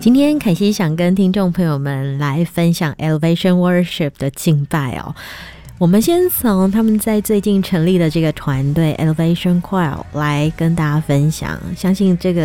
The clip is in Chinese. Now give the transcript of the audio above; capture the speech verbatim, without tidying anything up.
今天凯西想跟听众朋友们来分享 Elevation Worship 的敬拜哦。我们先从他们在最近成立的这个团队 Elevation Choir 来跟大家分享，相信这个